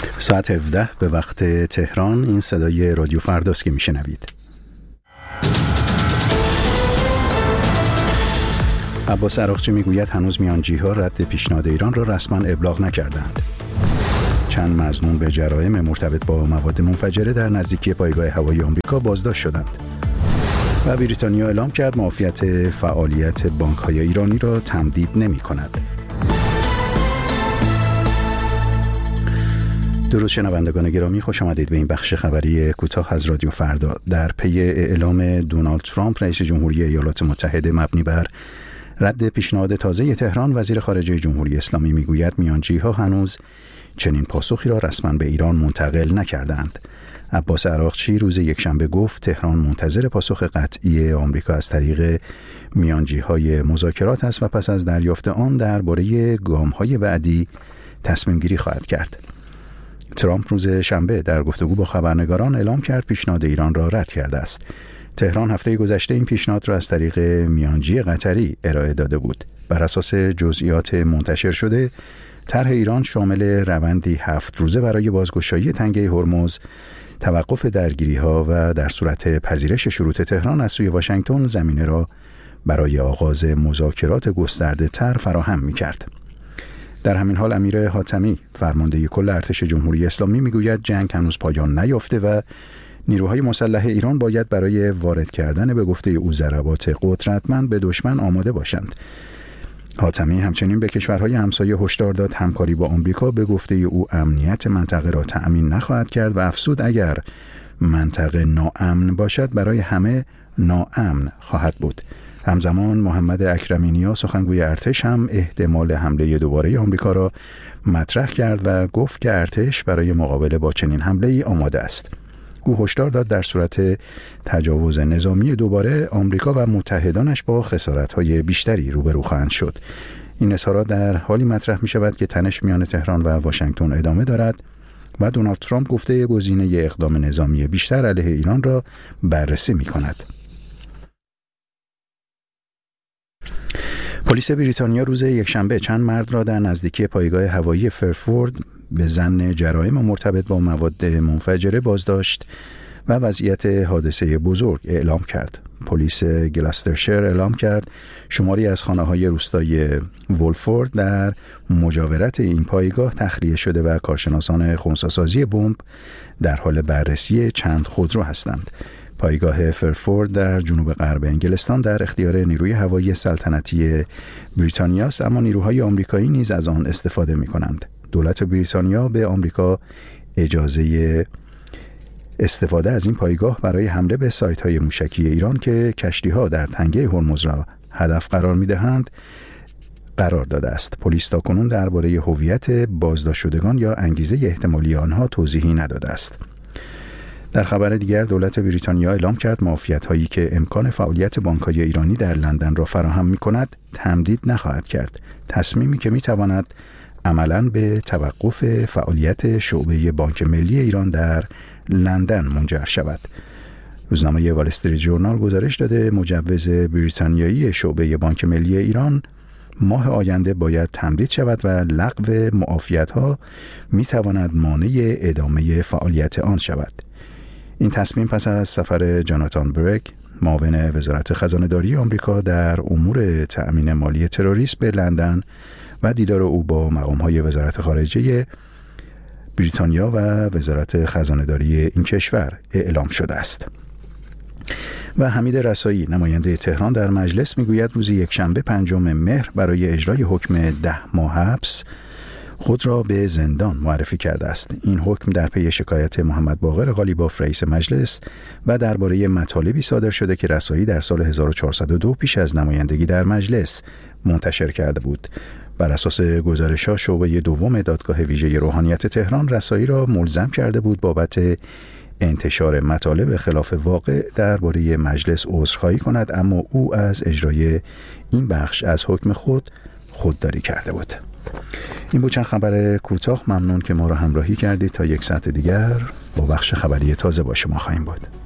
ساعت 17 به وقت تهران. این صدای رادیو فرداست که میشنوید. عباس عراقچی میگوید هنوز میانجی‌ها رد پیشنهاد ایران را رسما ابلاغ نکردند. چند مظنون به جرایم مرتبط با مواد منفجره در نزدیکی پایگاه هوایی آمریکا بازداشت شدند. و بریتانیا اعلام کرد معافیت فعالیت بانک‌های ایرانی را تمدید نمی‌کند. درود شنوندگان گرامی، خوش آمدید به این بخش خبری کوتاه از رادیو فردا. در پی اعلام دونالد ترامپ رئیس جمهوری ایالات متحده مبنی بر رد پیشنهاد تازه تهران، وزیر خارجه جمهوری اسلامی میگوید میانجی‌ها هنوز چنین پاسخی را رسما به ایران منتقل نکردند. عباس عراقچی روز یکشنبه گفت تهران منتظر پاسخ قطعی آمریکا از طریق میانجی‌های مذاکرات است و پس از دریافت آن درباره گام‌های بعدی تصمیم گیری خواهد کرد. ترامپ روز شنبه در گفتگو با خبرنگاران اعلام کرد پیشنهاد ایران را رد کرده است. تهران هفته گذشته این پیشنهاد را از طریق میانجی قطری ارائه داده بود. بر اساس جزئیات منتشر شده، طرح ایران شامل روندی 7 روزه برای بازگشایی تنگه هرمز، توقف درگیری‌ها و در صورت پذیرش شروط تهران از سوی واشنگتن زمینه را برای آغاز مذاکرات گسترده‌تر فراهم می‌کرد. در همین حال امیر حاتمی فرمانده کل ارتش جمهوری اسلامی میگوید جنگ هنوز پایان نیافته و نیروهای مسلح ایران باید برای وارد کردن به گفته او ضربات قدرتمند به دشمن آماده باشند. حاتمی همچنین به کشورهای همسایه هشدار داد همکاری با آمریکا به گفته او امنیت منطقه را تأمین نخواهد کرد و افزود اگر منطقه ناامن باشد برای همه ناامن خواهد بود. همزمان محمد اکرمی نیا سخنگوی ارتش هم احتمال حمله دوباره آمریکا را مطرح کرد و گفت که ارتش برای مقابله با چنین حمله‌ای آماده است. او هشدار داد در صورت تجاوز نظامی دوباره آمریکا و متحدانش با خسارت‌های بیشتری روبرو خواهند شد. این اظهارات در حالی مطرح می‌شود که تنش میان تهران و واشنگتن ادامه دارد و دونالد ترامپ گفته گزینه اقدام نظامی بیشتر علیه ایران را بررسی می‌کند. پلیس بریتانیا روز یکشنبه چند مرد را در نزدیکی پایگاه هوایی فرفورد به ظن جرایم مرتبط با مواد منفجره بازداشت و وضعیت حادثه بزرگ اعلام کرد. پلیس گلاسترشایر اعلام کرد شماری از خانه‌های روستای وولفورد در مجاورت این پایگاه تخلیه شده و کارشناسان خنثی‌سازی بمب در حال بررسی چند خودرو هستند. پایگاه فرفورد در جنوب غرب انگلستان در اختیار نیروی هوایی سلطنتی بریتانیا است، اما نیروهای آمریکایی نیز از آن استفاده می‌کنند. دولت بریتانیا به آمریکا اجازه استفاده از این پایگاه برای حمله به سایت‌های موشکی ایران که کشتی‌ها در تنگه هرمز را هدف قرار می‌دهند قرار داده است. پلیس تاکنون درباره هویت بازداشت شدگان یا انگیزه احتمالی آنها توضیحی نداده است. در خبر دیگر دولت بریتانیا اعلام کرد معافیت‌هایی که امکان فعالیت بانک‌های ایرانی در لندن را فراهم می‌کند تمدید نخواهد کرد. تصمیمی که می‌تواند عملاً به توقف فعالیت شعبه بانک ملی ایران در لندن منجر شود. روزنامه وال استریت ژورنال گزارش داده مجوز بریتانیایی شعبه بانک ملی ایران ماه آینده باید تمدید شود و لغو معافیت‌ها می‌تواند مانع ادامه فعالیت آن شود. این تصمیم پس از سفر جاناتان برگ، معاون وزارت خزانه‌داری آمریکا در امور تأمین مالی تروریسم به لندن و دیدار او با مقام‌های وزارت خارجه بریتانیا و وزارت خزانه‌داری این کشور اعلام شده است. و حمید رسایی نماینده تهران در مجلس میگوید روز یکشنبه 5 مهر برای اجرای حکم 10 ماه حبس خود را به زندان معرفی کرده است. این حکم در پی شکایت محمد باقر قالیباف رئیس مجلس و درباره مطالبی صادر شده که رسایی در سال 1402 پیش از نمایندگی در مجلس منتشر کرده بود. بر اساس گزارش‌ها شعبه دوم دادگاه ویژه روحانیت تهران رسایی را ملزم کرده بود بابت انتشار مطالب خلاف واقع درباره مجلس عذرخواهی کند، اما او از اجرای این بخش از حکم خودداری کرده بود. این بود چند خبر کوتاه. ممنون که ما را همراهی کردید. تا یک ساعت دیگر با بخش خبری تازه با شما خواهیم بود.